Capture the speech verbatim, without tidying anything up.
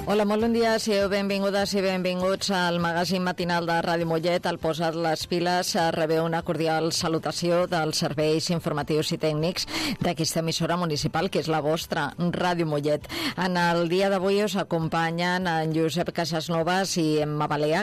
Hola, molt bon dia, sigueu benvingudes i benvinguts al magazín matinal de Ràdio Mollet. Al Posa't les piles rebeu una cordial salutació dels serveis informatius i tècnics d'aquesta emissora municipal, que és la vostra, Ràdio Mollet. En el dia d'avui us acompanyen en Josep Casasnovas i Emma Balea,